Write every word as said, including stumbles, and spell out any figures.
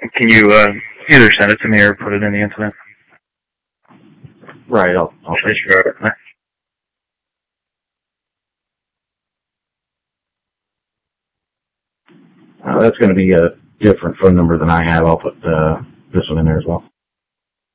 Can you uh, either send it to me or put it in the incident? Right, I'll, I'll Just sure. uh, that's going to be a different phone number than I have. I'll put uh, this one in there as well.